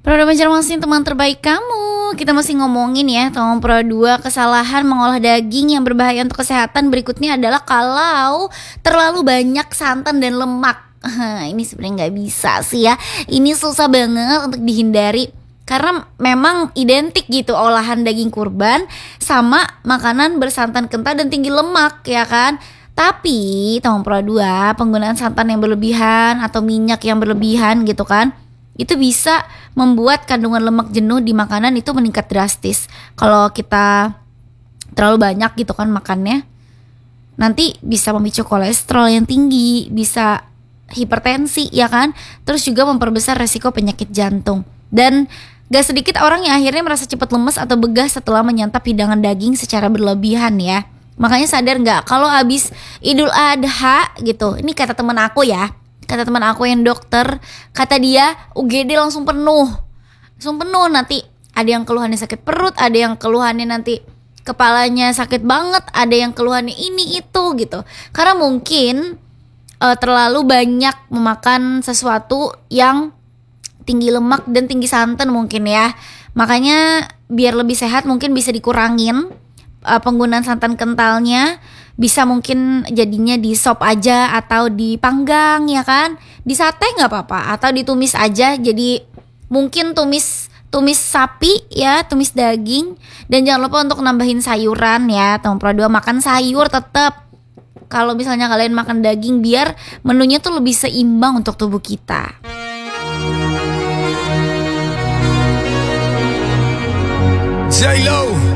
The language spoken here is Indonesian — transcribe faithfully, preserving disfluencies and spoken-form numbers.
Pro Banjarmasin, teman terbaik kamu. Kita masih ngomongin ya teman Pro dua, kesalahan mengolah daging yang berbahaya untuk kesehatan berikutnya adalah kalau terlalu banyak santan dan lemak. Ini sebenarnya nggak bisa sih ya. Ini susah banget untuk dihindari karena memang identik gitu olahan daging kurban sama makanan bersantan kental dan tinggi lemak ya kan. Tapi teman Pro dua, penggunaan santan yang berlebihan atau minyak yang berlebihan gitu kan, itu bisa membuat kandungan lemak jenuh di makanan itu meningkat drastis. Kalau kita terlalu banyak gitu kan makannya, nanti bisa memicu kolesterol yang tinggi, bisa hipertensi ya kan. Terus juga memperbesar resiko penyakit jantung. Dan gak sedikit orang yang akhirnya merasa cepat lemes atau begah setelah menyantap hidangan daging secara berlebihan ya. Makanya sadar gak kalau abis Idul Adha gitu, ini kata temen aku ya, kata teman aku yang dokter, kata dia U G D langsung penuh, langsung penuh. Nanti ada yang keluhannya sakit perut, ada yang keluhannya nanti kepalanya sakit banget, ada yang keluhannya ini itu gitu. Karena mungkin uh, terlalu banyak memakan sesuatu yang tinggi lemak dan tinggi santan mungkin ya. Makanya biar lebih sehat mungkin bisa dikurangin uh, penggunaan santan kentalnya. Bisa mungkin jadinya di sop aja atau dipanggang ya kan, di sate nggak apa-apa, atau ditumis aja. Jadi mungkin tumis tumis sapi ya, tumis daging. Dan jangan lupa untuk nambahin sayuran ya teman Pro dua, makan sayur tetap. Kalau misalnya kalian makan daging biar menunya tuh lebih seimbang untuk tubuh kita. J-Lo